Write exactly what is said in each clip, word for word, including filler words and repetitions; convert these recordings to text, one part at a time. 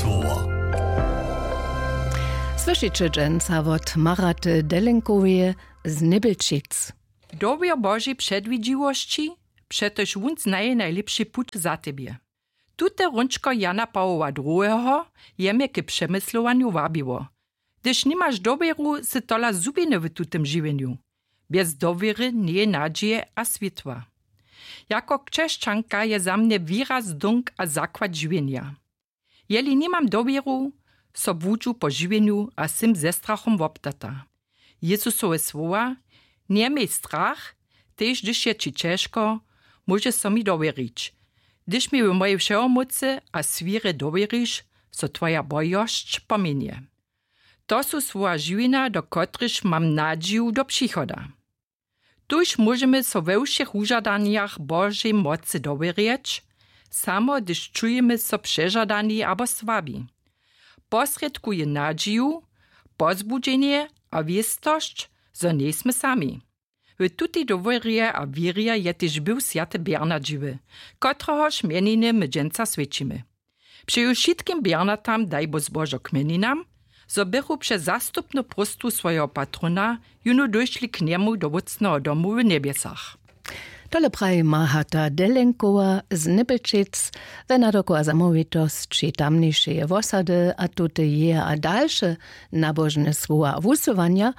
słowa. Słyszycie dżęca wot Maraty Delenkowie z Nibelčic. Dowier Bożej przedwidziłości, przetoż on znaje najlepszy put za tebie. Tute rączko Jana Pawła drugiego jeme k przemyslowaniu wabiło. Gdyż nie masz dowieru, se tola zubiny w tutem żywieniu. Bez dowiery nie nadzieje a światła. Jako krzeszczanka je za mnie wyraz dąg a zakład żywienia. Jeli nie mam dowieru, so budżu po żywieniu a sim ze strachom woptata. Jezusowe słowa, nie miej strach, też gdyż je ci ciężko, może so mi dowierzyć. Gdyż mi w mojej wszemocy a swire dowierzysz, so twoja bojość pominie. To są słowa żywienia, do których mam nadzieję do przychoda. Tuż możemy so we wszech użadaniach Bożej mocy dowierzyć, samo gdyż czujemy so przeżadani albo słabi. Posredkuje nadzieję, pozbudzenie a wistość, że nie sme sami. W tutej dowierie a wierie je też był święty Bernard żywy, któregoż mieniny my dżęca świecimy. Przy wszystkim Bernardam daj bo zbożo kmeninam, zo bychu przez zastupnu prostu swojego patrona juno doszli k niemu do wócnego domu w niebiesach. Tole praje Marata Delenkowa z Nibelčic, wena dokoła zamówitost, czy tamniejsze wosady, a tutaj je a dalsze nabożne słowa wusowania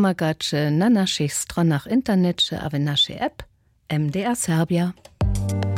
namagacze na naszych stronach internecie a w naszej app M D R Serbia.